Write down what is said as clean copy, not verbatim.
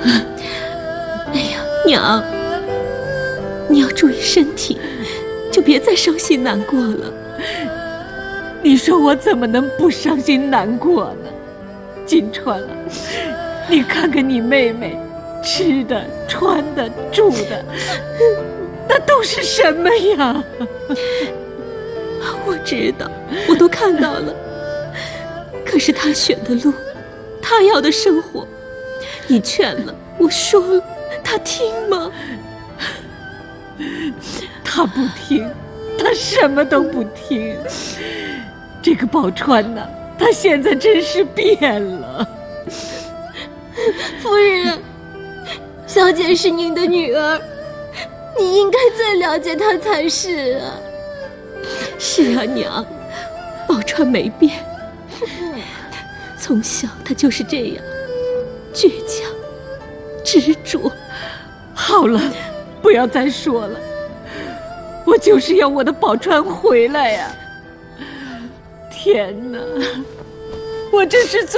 哎呀，娘，你要注意身体，就别再伤心难过了。 你说我怎么能不伤心难过呢？金川啊，你看看你妹妹，吃的、穿的、住的，那都是什么呀？ 我知道，我都看到了。可是她选的路，她要的生活，你劝了，我说了，她听吗？ 她不听，她什么都不听。这个宝钏呢，她现在真是变了。 夫人，小姐是您的女儿，你应该最了解她才是啊。 是啊，娘，宝钏没变，从小她就是这样，倔强、执着。 好了，不要再说了，我就是要我的宝钏回来呀！天哪，我这是